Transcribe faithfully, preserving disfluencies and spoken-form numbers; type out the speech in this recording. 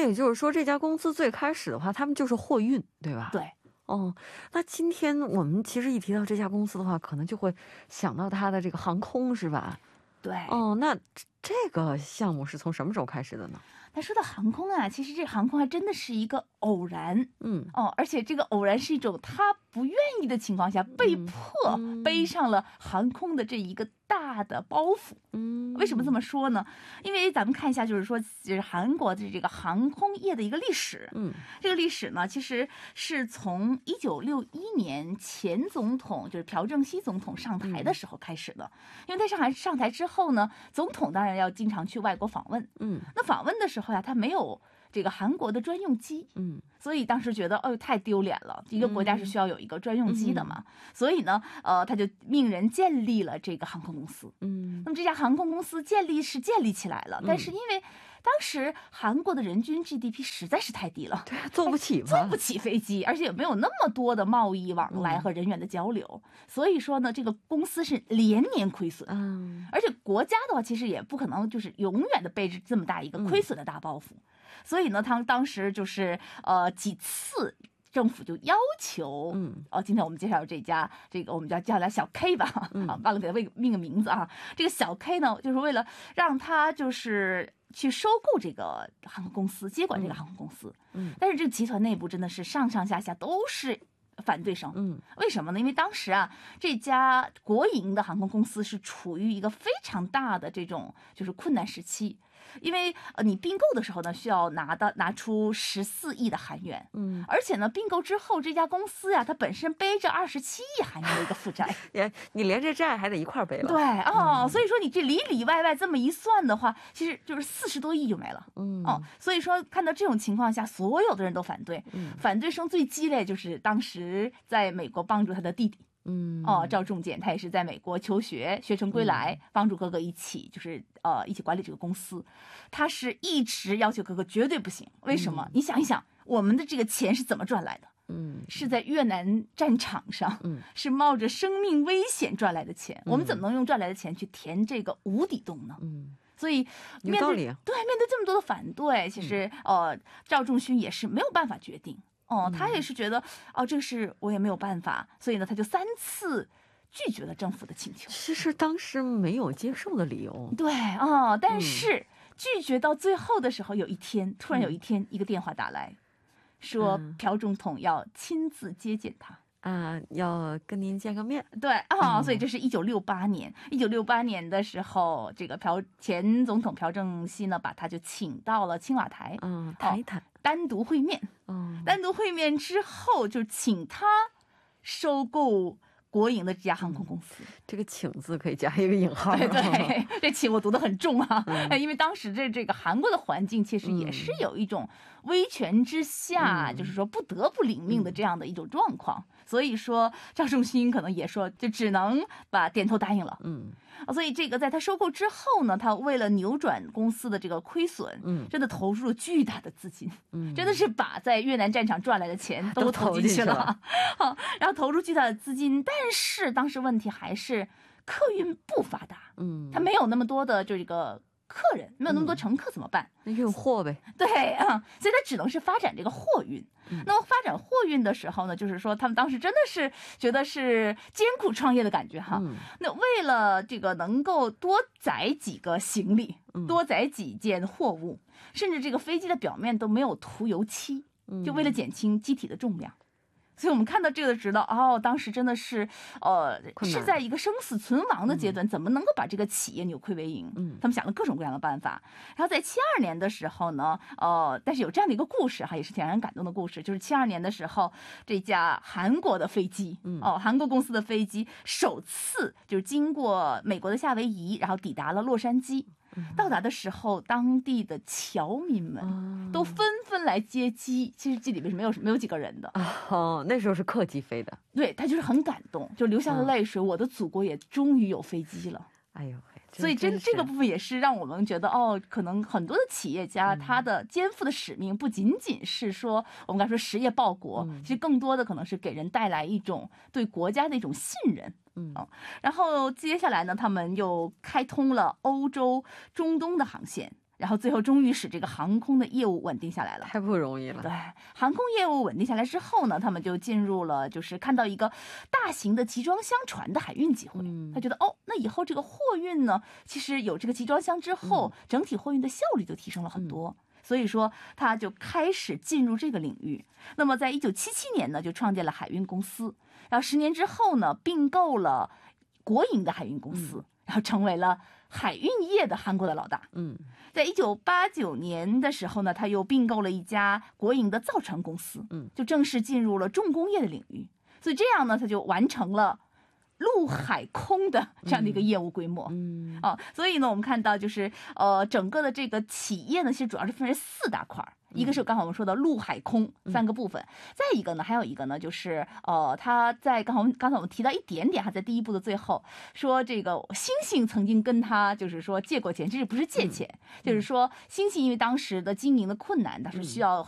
也就是说这家公司最开始的话他们就是货运对吧？ 对。 哦，那今天我们其实一提到这家公司的话可能就会想到它的这个航空是吧？ 对。 哦，那这个项目是从什么时候开始的呢？ 他说到航空啊，其实这航空还真的是一个偶然， 嗯， 哦，而且这个偶然是一种他不愿意的情况下被迫背上了航空的这一个大的包袱。 嗯， 为什么这么说呢？因为咱们看一下，就是说，就是韩国的这个航空业的一个历史。 嗯， 这个历史呢，其实是从一九六一年前总统就是朴正熙总统上台的时候开始的。因为他上台上台之后呢，总统当然要经常去外国访问。 嗯， 那访问的时候呀，他没有这个韩国的专用机， 嗯， 所以当时觉得哦太丢脸了，一个国家是需要有一个专用机的嘛， 嗯、 所以呢，呃，他就命人建立了这个航空公司。 嗯， 那么这家航空公司建立是建立起来了，但是因为当时韩国的人均 G D P 实在是太低了， 对，坐不起嘛， 坐不起飞机，而且也没有那么多的贸易往来和人员的交流，嗯、所以说呢，这个公司是连年亏损。 嗯， 而且国家的话，其实也不可能就是永远的背着这么大一个亏损的大包袱，嗯、所以呢，他们当时就是呃几次。政府就要求， 嗯， 哦，今天我们介绍这家，这个我们叫叫它小 K 吧，嗯、啊，忘了给它命命个名字啊。这个小 K 呢，就是为了让他就是去收购这个航空公司，接管这个航空公司。 嗯， 但是这个集团内部真的是上上下下都是反对声。 嗯， 为什么呢？因为当时啊，这家国营的航空公司是处于一个非常大的这种就是困难时期。因为呃，你并购的时候呢，需要拿到拿出十四亿的韩元， 嗯， 而且呢，并购之后这家公司呀，它本身背着二十七亿韩元的一个负债， 连你连这债还得一块背了。 对哦、 嗯， 所以说你这里里外外这么一算的话，其实就是四十多亿就没了。 嗯， 哦，所以说看到这种情况下，所有的人都反对， 嗯、 反对声最激烈就是当时在美国帮助他的弟弟。 嗯， 哦，赵仲健他也是在美国求学，学成归来，嗯、帮助哥哥一起，就是呃一起管理这个公司。他是一直要求哥哥绝对不行，为什么？嗯、你想一想，我们的这个钱是怎么赚来的？ 嗯， 是在越南战场上， 嗯， 是冒着生命危险赚来的钱。嗯、我们怎么能用赚来的钱去填这个无底洞呢？ 嗯， 所以面对有道理、啊、 对面对这么多的反对，其实、嗯、呃赵仲勋也是没有办法决定。哦，他也是觉得、嗯、哦，这个是我也没有办法，所以呢，他就三次拒绝了政府的请求。 其实当时没有接受的理由。 对啊、哦，但是、嗯、拒绝到最后的时候，有一天突然有一天、嗯、一个电话打来，说朴总统要亲自接见他。 啊，要跟您见个面。 对啊、哦，所以这是一九六八年，一九六八年的时候，这个朴前总统朴正熙呢，把他就请到了青瓦台， 嗯，谈一谈、哦， 单独会面。 嗯， 单独会面之后，就请他收购国营的这家航空公司。 嗯、这个“请”字可以加一个引号。 对对，这“请”我读得很重啊， 嗯、 因为当时这这个韩国的环境其实也是有一种威权之下，嗯、就是说不得不领命的这样的一种状况。嗯、所以说赵仲勋可能也说，就只能把点头答应了。 嗯。 所以这个在他收购之后呢，他为了扭转公司的这个亏损，嗯，真的投入了巨大的资金，嗯，真的是把在越南战场赚来的钱都投进去了，了好，然后投入巨大的资金，但是当时问题还是客运不发达，嗯，他没有那么多的这个客人，没有那么多乘客怎么办？ 那运货呗。 对啊，所以他只能是发展这个货运。嗯、那么发展货运的时候呢，就是说他们当时真的是觉得是艰苦创业的感觉哈。嗯、那为了这个能够多载几个行李，嗯、多载几件货物，甚至这个飞机的表面都没有涂油漆，就为了减轻机体的重量。所以我们看到这个知道哦，当时真的是呃是在一个生死存亡的阶段，嗯、怎么能够把这个企业扭亏为盈？嗯，他们想了各种各样的办法。然后在七二年的时候呢，呃，但是有这样的一个故事哈，也是挺让人感动的故事，就是七二年的时候，这家韩国的飞机，嗯、哦，韩国公司的飞机首次就是经过美国的夏威夷，然后抵达了洛杉矶。到达的时候，当地的侨民们都纷纷来接机。其实机里面是没有没有几个人的哦，那时候是客机飞的。 对，他就是很感动，就流下了泪水。嗯、我的祖国也终于有飞机了。 哎呦， 所以真这个部分也是让我们觉得哦，可能很多的企业家、嗯、他的肩负的使命不仅仅是说我们刚才说实业报国，嗯、其实更多的可能是给人带来一种对国家的一种信任。嗯、哦，然后接下来呢，他们又开通了欧洲、中东的航线， 然后最后终于使这个航空的业务稳定下来了。 太不容易了。 对，航空业务稳定下来之后呢，他们就进入了就是看到一个大型的集装箱船的海运机会。 嗯， 他觉得哦，那以后这个货运呢，其实有这个集装箱之后， 嗯、 整体货运的效率就提升了很多。嗯，所以说，他就开始进入这个领域。那么，在一九七七年呢，就创建了海运公司。然后十年之后呢，并购了国营的海运公司，嗯、然后成为了海运业的韩国的老大。 嗯， 在一九八九年的时候呢，他又并购了一家国营的造船公司， 嗯， 就正式进入了重工业的领域。所以这样呢，他就完成了陆海空的这样的一个业务规模。 嗯， 啊，所以呢，我们看到就是呃，整个的这个企业呢，其实主要是分为四大块。一个是刚好我们说的陆海空三个部分，嗯、再一个呢，还有一个呢，就是呃，他在刚好刚才我们提到一点点，还在第一步的最后说，这个星星曾经跟他就是说借过钱，这是不是借钱？嗯、就是说星星因为当时的经营的困难，当时需要